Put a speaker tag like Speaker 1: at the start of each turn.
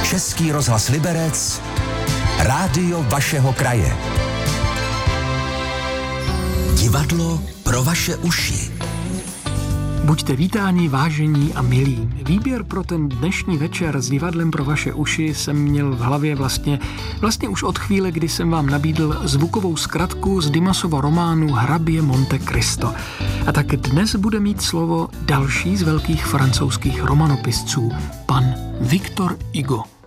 Speaker 1: Český rozhlas Liberec, rádio vašeho kraje. Divadlo pro vaše uši.
Speaker 2: Buďte vítáni, vážení a milí. Výběr pro ten dnešní večer s divadlem pro vaše uši jsem měl v hlavě vlastně už od chvíle, kdy jsem vám nabídl zvukovou zkratku z Dimasova románu Hrabě Monte Cristo. A tak dnes bude mít slovo další z velkých francouzských romanopisců, pan Victor Hugo.